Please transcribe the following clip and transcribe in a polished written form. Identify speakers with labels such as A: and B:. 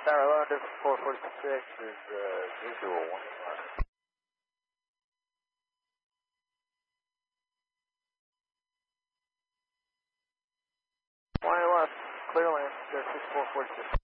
A: Tower 11, District 446 is visual 1. Wire left, clear land, District 446.